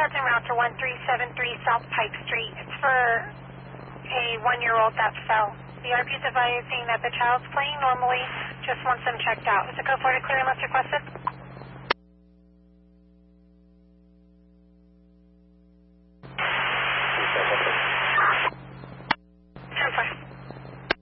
Captain route to 1373 South Pike Street. It's for a 1-year-old that fell. The RP is advising that the child's playing normally, just wants them checked out. Is it code 4 to clear unless requested?